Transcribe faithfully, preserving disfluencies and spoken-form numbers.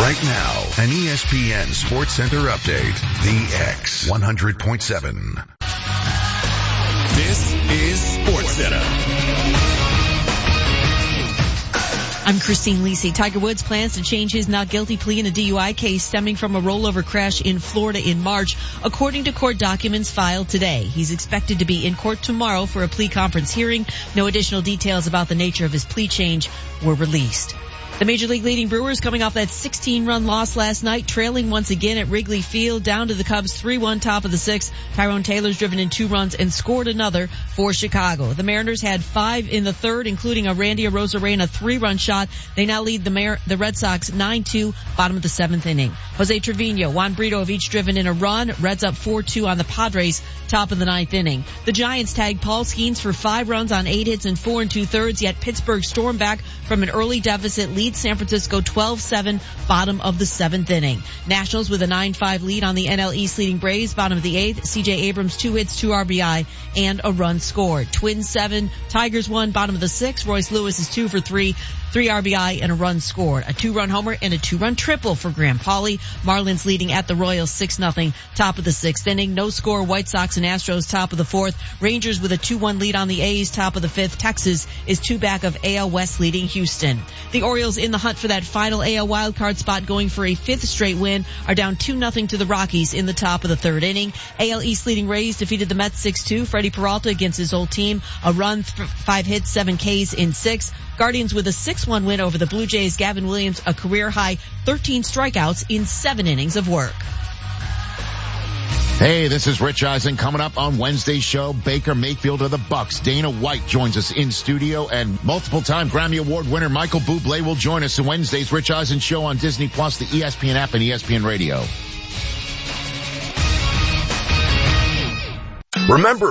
Right now, an E S P N Sports Center update. The X one hundred point seven. This is Sports Center. I'm Christine Lisi. Tiger Woods plans to change his not guilty plea in a D U I case stemming from a rollover crash in Florida in March, according to court documents filed today. He's expected to be in court tomorrow for a plea conference hearing. No additional details about the nature of his plea change were released. The Major League leading Brewers coming off that sixteen-run loss last night, trailing once again at Wrigley Field, down to the Cubs three one top of the sixth. Tyrone Taylor's driven in two runs and scored another for Chicago. The Mariners had five in the third, including a Randy Arozarena three-run shot. They now lead the Mar- the Red Sox nine two, bottom of the seventh inning. Jose Trevino, Juan Brito have each driven in a run. Reds up four two on the Padres, top of the ninth inning. The Giants tagged Paul Skeens for five runs on eight hits and four and two-thirds, yet Pittsburgh stormed back from an early deficit, lead San Francisco twelve seven, bottom of the seventh inning. Nationals with a nine five lead on the N L East leading Braves, bottom of the eighth. C J Abrams, two hits, two R B I, and a run scored. Twins seven, Tigers one, bottom of the sixth. Royce Lewis is two for three, three R B I, and a run scored. A two-run homer and a two-run triple for Graham Pauley. Marlins leading at the Royals six nothing, top of the sixth inning. No score, White Sox and Astros, top of the fourth. Rangers with a two one lead on the A's, top of the fifth. Texas is two back of A L West leading Houston. The Orioles in the hunt for that final A L wildcard spot, going for a fifth straight win, are down two nothing to the Rockies in the top of the third inning. A L East leading Rays defeated the Mets six two. Freddie Peralta against his old team, a run, th- five hits, seven Ks in six. Guardians with a six one win over the Blue Jays. Gavin Williams, a career-high thirteen strikeouts in seven innings of work. Hey, this is Rich Eisen. Coming up on Wednesday's show, Baker Mayfield of the Bucks. Dana White joins us in studio, and multiple-time Grammy Award winner Michael Bublé will join us in Wednesday's Rich Eisen show on Disney Plus, the E S P N app, and E S P N Radio. Remember